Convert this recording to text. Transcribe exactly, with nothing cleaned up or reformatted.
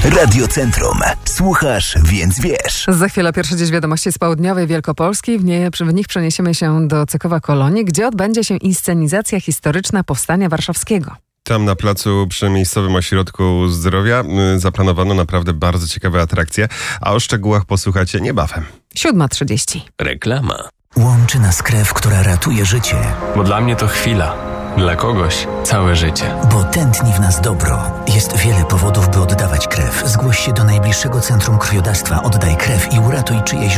Radiocentrum. Słuchasz, więc wiesz. Za chwilę pierwsze dziś wiadomości z południowej Wielkopolski. W, nie, w nich przeniesiemy się do Cekowa Kolonii, gdzie odbędzie się inscenizacja historyczna Powstania Warszawskiego. Tam na placu przy miejscowym ośrodku zdrowia zaplanowano naprawdę bardzo ciekawe atrakcje, a o szczegółach posłuchacie niebawem. siódma trzydzieści. Reklama. Łączy nas krew, która ratuje życie. Bo dla mnie to chwila, dla kogoś całe życie. Bo tętni w nas dobro. Jest wiele powodów, by oddawać krew. Zgłoś się do najbliższego centrum krwiodawstwa. Oddaj krew i uratuj czyjeś